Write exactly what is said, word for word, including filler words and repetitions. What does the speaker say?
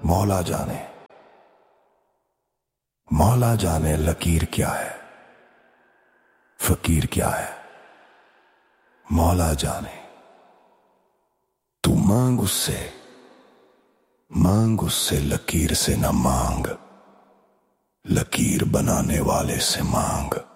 मौला जाने, मौला जाने लकीर क्या है, फकीर क्या है। मौला जाने, तू मांग उससे, मांग उससे लकीर से न मांग, लकीर बनाने वाले से मांग।